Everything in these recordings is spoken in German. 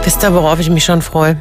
Wisst ihr, worauf ich mich schon freue?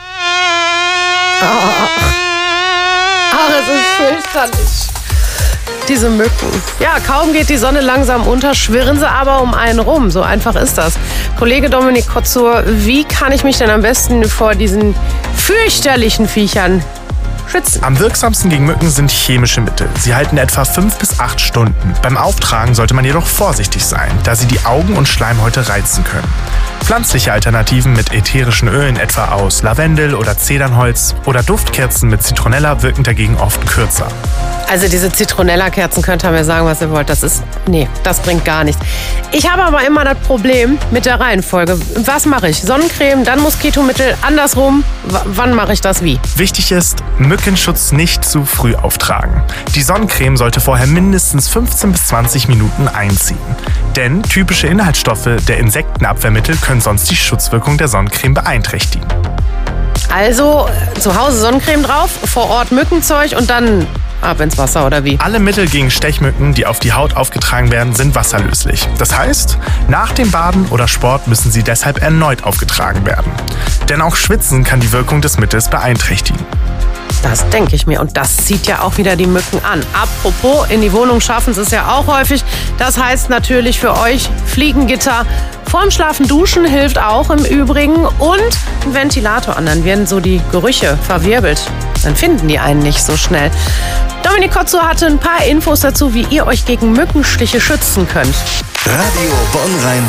Es ist fürchterlich. Diese Mücken. Ja, kaum geht die Sonne langsam unter, schwirren sie aber um einen rum. So einfach ist das. Kollege Dominik Kotzur, wie kann ich mich denn am besten vor diesen fürchterlichen Viechern schützen? Am wirksamsten gegen Mücken sind chemische Mittel. Sie halten etwa 5 bis 8 Stunden. Beim Auftragen sollte man jedoch vorsichtig sein, da sie die Augen und Schleimhäute reizen können. Pflanzliche Alternativen mit ätherischen Ölen, etwa aus Lavendel oder Zedernholz, oder Duftkerzen mit Zitronella wirken dagegen oft kürzer. Also diese Zitronella-Kerzen, könnt ihr mir sagen, was ihr wollt. Das bringt gar nichts. Ich habe aber immer das Problem mit der Reihenfolge. Was mache ich? Sonnencreme, dann Moskitomittel, andersrum. Wann mache ich das wie? Wichtig ist, Mückenschutz nicht zu früh auftragen. Die Sonnencreme sollte vorher mindestens 15 bis 20 Minuten einziehen. Denn typische Inhaltsstoffe der Insektenabwehrmittel können sonst die Schutzwirkung der Sonnencreme beeinträchtigen. Also zu Hause Sonnencreme drauf, vor Ort Mückenzeug und dann ab ins Wasser oder wie? Alle Mittel gegen Stechmücken, die auf die Haut aufgetragen werden, sind wasserlöslich. Das heißt, nach dem Baden oder Sport müssen sie deshalb erneut aufgetragen werden. Denn auch Schwitzen kann die Wirkung des Mittels beeinträchtigen. Das denke ich mir. Und das zieht ja auch wieder die Mücken an. Apropos, in die Wohnung schaffen sie es ja auch häufig. Das heißt natürlich für euch Fliegengitter. Vorm Schlafen duschen hilft auch im Übrigen. Und ein Ventilator an, dann werden so die Gerüche verwirbelt. Dann finden die einen nicht so schnell. Dominik Kotzur hatte ein paar Infos dazu, wie ihr euch gegen Mückenstiche schützen könnt. Radio Bonn-Rhein-Sieg.